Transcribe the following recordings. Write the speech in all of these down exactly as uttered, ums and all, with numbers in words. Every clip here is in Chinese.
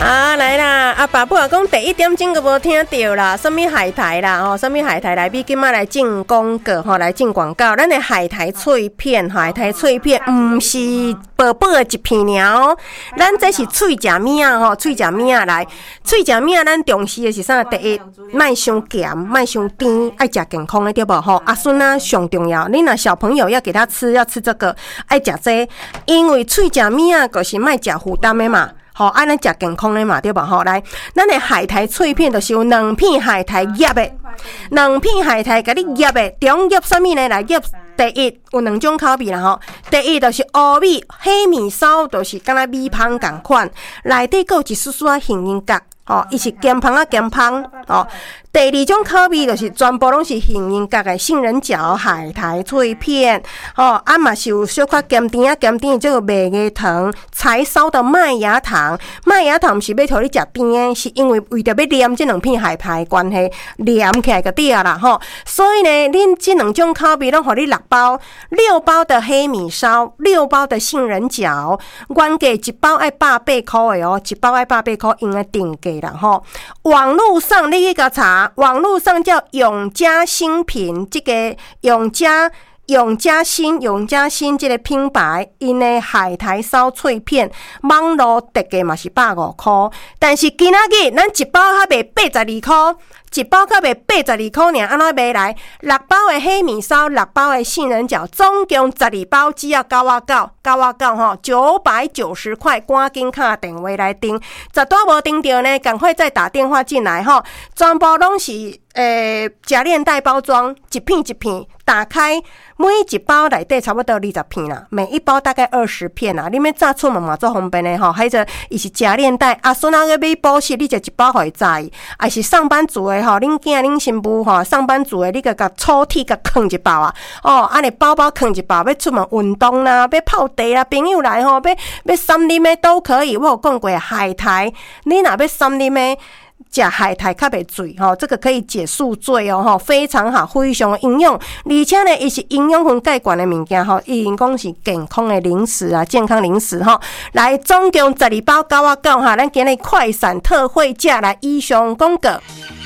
啊，来啦！阿爸母啊，讲第一点钟都无听到啦，什么海苔啦，吼，什么海苔来，比今仔来进广告，吼，来进广告。咱的海苔脆片，海苔脆片，毋是薄薄的一片尔，咱这是脆食面啊，吼，脆食面啊来，脆食面咱重视的是啥？第一，莫伤咸，莫伤甜，爱食健康的对无？吼，阿孙啊上重要，你若小朋友要给他吃，要吃这个，爱食这个，因为脆食面啊，就是莫食负担的嘛。好，安尼食健康的嘛，对吧？好，来，咱的海苔脆片就是有两片海苔叶的，两片海苔甲你叶的，中叶什么呢？来叶第一有两种口味啦吼，第一就是乌米黑米烧，就是敢若米香共款，内底还有一丝丝啊杏仁角，吼，伊是咸香啊咸香，吼。第二种口味就是全部拢是杏仁角的杏仁角海苔脆片，哦，啊嘛是有小可咸甜啊咸甜，这个麦芽糖，柴烧的麦芽糖，麦芽糖毋是要互你食甜的，是因为为着要黏这两片海苔的关系，黏起来就对啦吼。所以呢，恁这两种口味拢互你六包，六包的黑米烧，六包的杏仁角，原价一包爱百八块的哦，一包爱百八块，用来定价啦吼。网络上你去甲查。网络上叫永嘉新品，这个永嘉永嘉新永嘉新这个品牌，因的海苔烧脆片，网络特价嘛是百五块，但是今仔日咱一包还卖八十二块。一包才卖八十二块尔，安怎买来？六包的黑米烧，六包的杏仁角，总共十二包，只要九啊九，九啊九吼，九百九十块，赶紧打电话来订。十多无订到呢，赶快再打电话进来吼，全部拢是诶夹链袋包装，一片一片打开，每一包内底差不多二十片啦，每一包大概二十片啦。你们炸出门嘛做方便的吼，还是伊是夹链袋，啊孙仔要买保湿，你就一包互伊炸伊，还是上班族的。吼，恁囝恁新妇吼，上班族的你个甲抽屉甲放一包啊！哦，安尼包包放一包，要出门运动啦，要泡茶啦，朋友来吼，要要三啉的都可以。我有讲过海苔，你若要三啉的，食海苔较袂醉吼，这个可以解宿醉哦吼，非常好，非常营养，而且呢，伊是营养分介悬的物件吼，伊讲是健康的零食啊，健康零食吼。来，总共十二包九啊九哈，咱今日快闪特惠价来以上广告。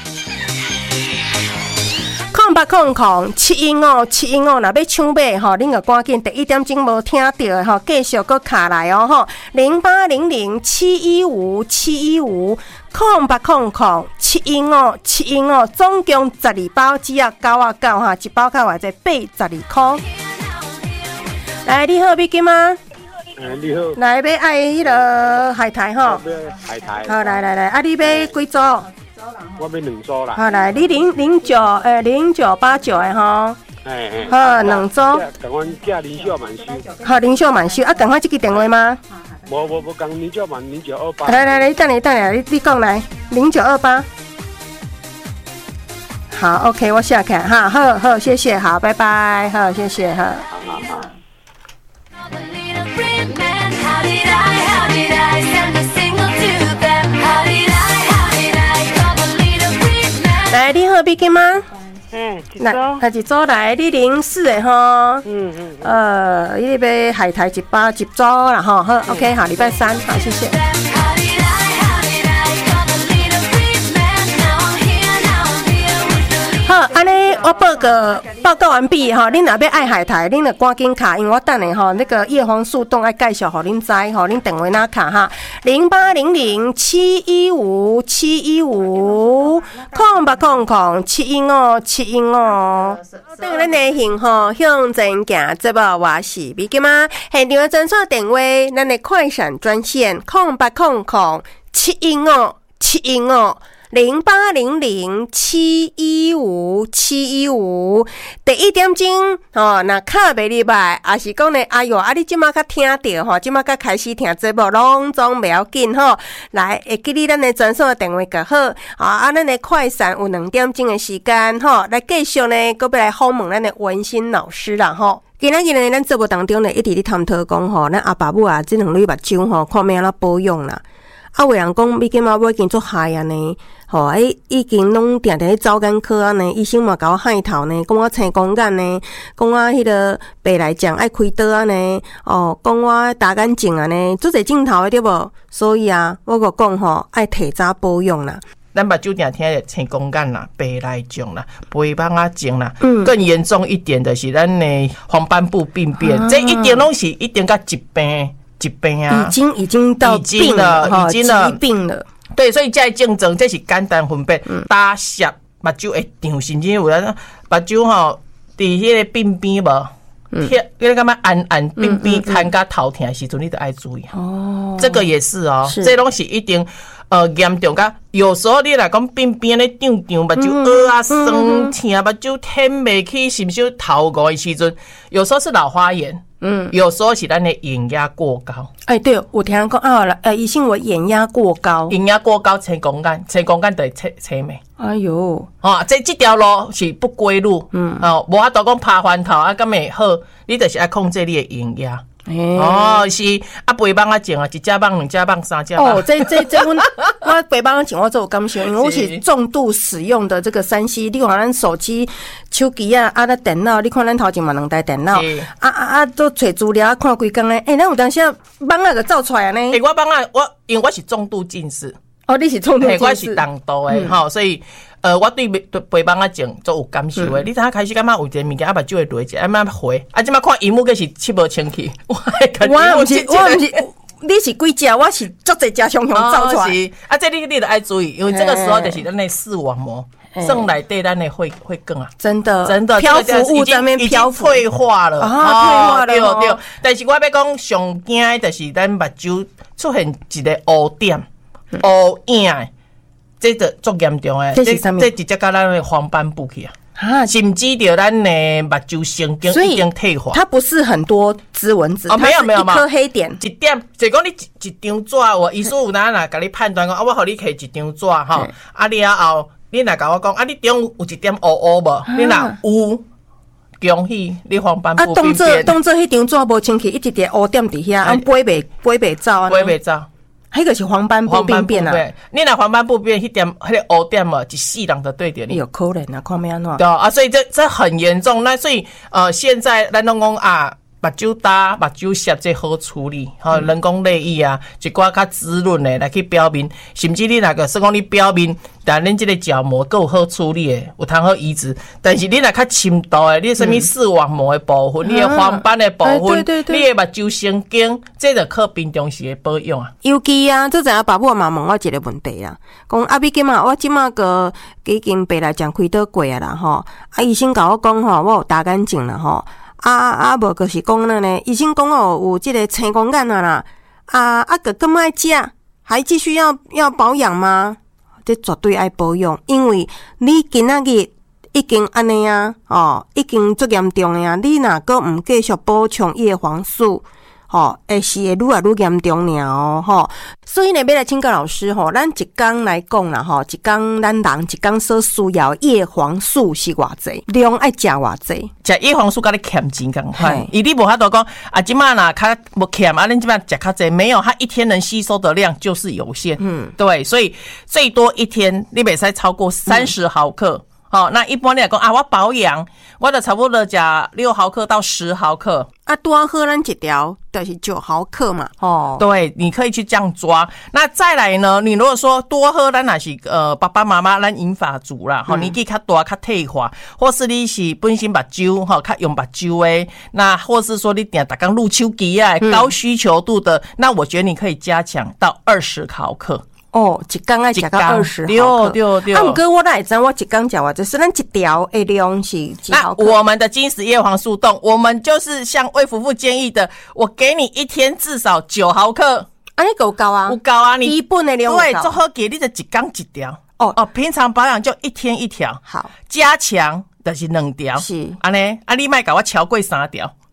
空八空空七一五七一五，若要抢买吼，恁个赶紧第一点钟无听到的吼，继续搁卡来哦吼，零八零零七一五七一五，空八空空七一五七一五，总共十二包，只要九啊九哈，一包较偌济八十二块。来，你好，美金吗？ 嗯，你好。 来，要爱迄个海苔吼。 海苔。 好，来来来，啊，你要几组？ 我要两组啦。 好，来，你零零九呃零九八九的吼。 哎哎。 好，两组。 赶快叫林秀满收。 好，林秀满收啊，赶快这个电话吗？ 无无无，讲林秀满零九二八。 来来来，等你等你，你你讲来零九二八。好 ，OK， 我下看哈，好好，谢谢，好，拜拜，好，谢谢，哈。 好好好。 来，你好，美金吗？ 嗯， 来，来一组来，你零四的吼。 嗯嗯。 呃，你要海苔一包一组啦吼，好 ，OK， 好，礼拜三，好，谢谢。好，安尼我报告报告完毕吼，恁若要爱海苔，恁就赶紧卡，因为我等下吼那个叶黄素冻爱介绍，互恁知吼，恁电话哪卡哈，零八零零七一五七一五，空八空空七一五七一五。等咱的幸福向前行，这部我是美金吗？现场诊所电话，咱的快闪专线空八空空七一五七一五。零八零零七一五七一五，第一点钟哦，那卡袂入来，也是讲呢，哎哟，啊你即马较听到吼，即马较开始听节目，拢总袂要紧吼。来，会记你咱的专属电话就好，啊啊，咱的快闪有两点钟的时间吼，来继续呢，搁要来访问咱的文心老师啦吼。今仔日呢，咱节目当中呢，一直咧探讨讲吼，咱阿爸母啊，即两类目睭吼，看咩啦保养啦。 啊，有人讲你今嘛要经做害安尼，吼，哎，已经拢定定咧走眼科安尼，医生嘛甲我害头呢，讲我青光眼呢，讲我迄个白内障爱开刀安尼，哦，讲我大眼睛安尼，做侪镜头的对无？所以啊，我个讲吼，爱提早保养啦。 咱目睭定听的青光眼啦、白内障啦、肥胖啊症啦，嗯，更严重一点的是咱的黄斑部病变，啊、这一定拢是一定甲疾病。疾病啊， 已经已经到病了， 已经了， 疾病了。 对，所以这竞争这是简单分辨，嗯、打斜目睭会长，甚至有人目睭吼，伫迄个鬢边无，贴那个干嘛暗暗鬢边看甲头疼的时阵，你都爱注意。哦，这个也是哦，是这拢是一定呃严重甲，有时候你来讲鬢边咧长长，目睭凹啊、酸疼，目睭舔袂起，是不是头晕的时阵？有时候是老花眼。嗯，有时候是咱的眼压过高。 哎、欸，对，我听人讲啊，呃，医生我眼压过高， 眼压过高，青光眼，青光眼就会青青眉。 哎呦， 哦，这这条路是不归路，嗯，哦，无法度讲爬翻头啊，咁会好，你就是爱控制你的眼压。欸、哦，是啊，肥胖啊症啊，一只棒、两只棒、三只棒。 哦，这这这，我我肥胖啊症我做有感受，因为我是重度使用的这个三 C， 你看咱手机、手机啊，啊，咱电脑，你看咱头前嘛两台电脑，啊啊啊，都找资料看规工诶，诶、欸，咱有当时棒啊个照出来呢。 诶、欸，我棒啊，我因为我是重度近视。 哦，你是重度近视， 我是重度诶，吼、嗯，所以。呃，我对肥胖啊症都有感受诶。嗯、你知影開始感覺有一個物件啊，目睭會落一，啊，慢回，啊，即馬看螢幕個是七無清氣。我我毋是，我毋是，你是幾隻？我是足儕隻熊熊走出來。 哦、啊，這你你得愛注意，因為這個時候就是咱的視網膜，剩內對咱的會會更啊。 真的， 真的， 漂浮物在那邊漂浮， 退化了啊，退化了。 對對，但是我要講上驚的就是咱目睭出現一個烏點、烏影。这个足严重诶， 这是什么？ 这直接甲咱的黄斑部去啊，啊，甚至着咱的目睭神经已经退化。 它不是很多织蚊子， 哦，没有没有， 一颗黑点， 一点，就讲你一一张纸，我医师有哪哪甲你判断讲，啊，我互你摕一张纸吼，啊，了后你若甲我讲，啊，你中有一点乌乌无？你若有，恭喜你黄斑部病变。 啊，当做当做迄张纸无清气，一直点乌点伫遐，啊，飞袂飞袂走啊， 飞袂走。 迄个是黄斑部病变啊！ 你若黄斑部变，迄点迄个乌点嘛，一世人就对着你。 有可能啊，看咩安怎？ 对啊，所以这这很严重。那所以呃，现在咱拢讲啊，目睭打、目睭湿这好处理，吼、嗯，人工泪液啊，一寡较滋润的来去表面，甚至你那个说讲你表面，但恁这个角膜够好处理的，有通好移植。但是你若较深度的，你什么视网膜的部分，嗯、你的黄斑的部分， 啊、对对对， 你的目睭神经，这就靠平常时的保养啊。 尤其啊，这阵爸母嘛问我一个问题啦，讲啊，你今嘛我今嘛个已经白内障开刀过啊啦吼，啊医生甲我讲吼，我有大眼睛啦吼。啊啊！无就是讲了呢，医生讲哦，有这个青光眼啊啦，啊啊个咁爱食，还继续要要保养吗？这绝对爱保养，因为你今仔日已经安尼啊，哦，已经足严重的啊，你若个唔继续补充叶黄素。吼，会是会愈来愈严重了哦，吼。所以呢，要来请教老师吼，咱一天来讲啦，吼，一天咱人一天所需要叶黄素是偌济，量爱食偌济， 食叶黄素甲你欠钱共款，伊你无法度讲啊，即马若较无欠啊，恁即马食较济，没有，它一天能吸收的量就是有限，嗯，对，所以最多一天你袂使超过三十毫克。嗯好、哦，那一般来讲啊，我保养，我就差不多食六毫克到十毫克。 啊，多喝咱一条就是九毫克嘛。哦， 对，你可以去这样抓。那再来呢，你如果说多喝，咱也是呃爸爸妈妈咱银发族啦，吼、嗯，年纪较大较退化，或是你是本身目睭吼较用目睭诶，那或是说你定逐工录手机啊，高需求度的，嗯、那我觉得你可以加强到二十毫克。 哦，一天爱食到二十毫克， 对对对。 啊，不过我哪会知我一天食偌济？是咱一条的量是几毫克？ 那我们的金石叶黄素冻，我们就是像卫福部建议的，我给你一天至少九毫克。 啊，你够高啊？ 有够啊！你基本的量对，做好给你就一天一条。哦哦，平常保养就一天一条。 好， 加强就是两条。 是， 安尼啊，你莫甲我超过三条。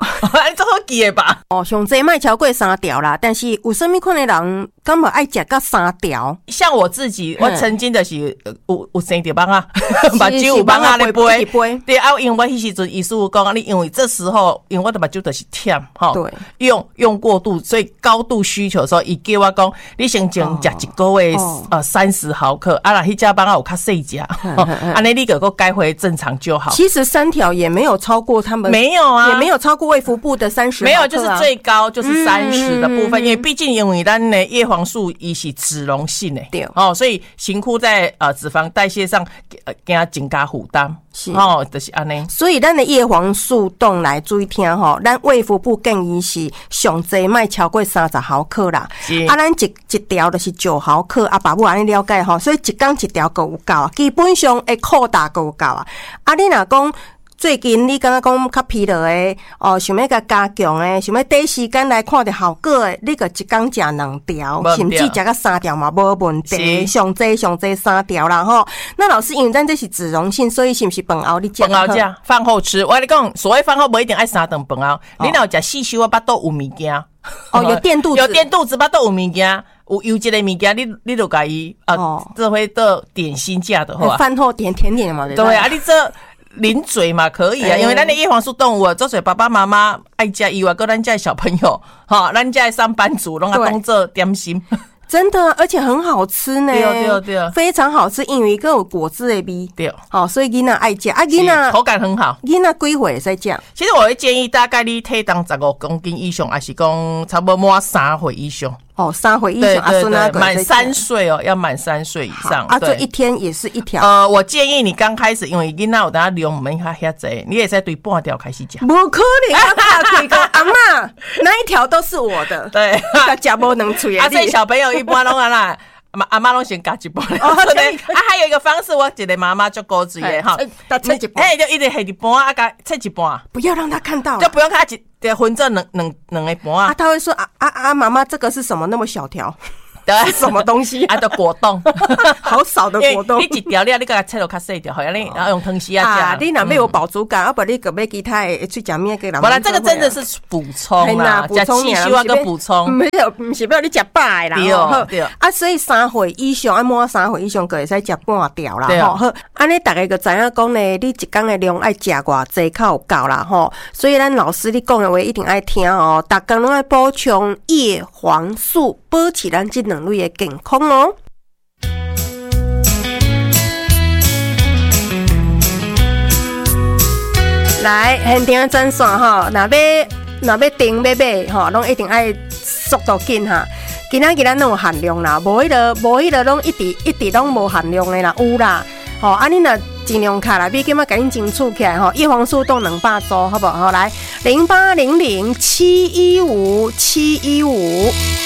你这好记的吧？ 哦，上济卖超过三条啦，但是有啥物款的人敢无爱食到三条？ 像我自己，我曾经就是有有生着蚊啊，目睭是有蚊啊咧飞， 飞。 对啊，因为我迄时阵医师有讲，你因为这时候因为我的目睭就是忝吼， 对， 用用过度，所以高度需求的时候，伊叫我讲，你先前食一个月、哦、呃三十毫克，啊啦，迄只蚊啊有较细只，安尼你个个改回正常就好。 其实三条也没有超过他们， 没有啊， 也没有超过卫福部的三十、啊， 没有，就是最高就是三十的部分， 嗯、 因为毕竟因为咱的叶黄素伊是脂溶性的， 对哦，所以身躯在呃脂肪代谢上呃给它增加负担， 是哦，就是安尼。 所以咱的叶黄素冻来注意听吼，咱卫福部建议是上济卖超过三十毫克啦，啊，咱一一条就是九毫克，啊，爸母安尼了解吼，所以一天一条够有够啊，基本上会扩大够有够啊，啊，你若讲。最近你刚刚讲较疲劳的哦，想要甲加强的，想要短时间来看到效果的，你个一天食两条，甚至食到三条嘛无问题，上济上济三条啦吼。那老师，因为咱这是脂溶性，所以是不是饭后你食？ 饭后食，饭后吃。我跟你讲，所谓饭后不一定爱三顿饭后，你若有食细修啊，巴肚有物件。 哦，有垫肚子， 有垫肚子，巴肚有物件。有油脂的物件，你你就甲伊啊，这回的点心价的话， 饭后点甜点嘛，对对啊，你这。零嘴嘛可以啊，因为咱的叶黄素动物，做水爸爸妈妈爱食以外，跟咱家小朋友，哈，咱家上班族拢啊当做点心， 真的，而且很好吃呢， 对对对， 非常好吃，因为个有果汁的味， 对， 好，所以囡仔爱食，啊，囡仔口感很好， 囡仔几岁在食？ 其实我会建议大概你体重十五公斤以上，还是讲差不多满三岁以上。 哦，三岁以上， 对对对，满三岁哦，要满三岁以上。 啊，这一天也是一条。 呃，我建议你刚开始，因为囡仔有等下量唔免遐遐济，你也在对半条开始食。 不可能，我打开个阿嬷，那一条都是我的。 对， 食无能吹啊，所以小朋友一般拢安啦。阿妈拢先夹一半，哦，对，啊，还有一个方式，我一个妈妈就高嘴的哈， 他切一半， 哎，就一直下一半啊，甲切一半， 不要让他看到， 就不用看一，就分这两两两个半啊。 他会说啊啊啊，妈妈，这个是什么那么小条？ 对， 什么东西啊？的果冻， 好少的果冻。 你一条你你给它切到较细条，好像你然后用汤匙啊吃。你哪边有饱足感？啊不，你个要其他的去讲面给人。 完了，这个真的是补充啦，加气修啊个补充。 没有，不是不要你吃饱啦。 对对啊，所以三岁以上，啊满三岁以上，可会使吃半条啦。吼，好，安尼大家就知影讲呢，你一天的量爱食偌济较有够啦吼。所以咱老师你讲的话一定爱听哦，大家拢爱补充叶黄素，保持咱这两类的健康哦。来，现场转线吼，若要若要订要买吼，拢一定爱速度紧哈。今仔日咱拢有限量啦，无迄个无迄个拢一直一直拢无限量的啦，有啦。吼，啊你若尽量卡啦，比今仔赶紧争取起来吼，叶黄素冻两百组，好不好？来，零八零零七一五七一五。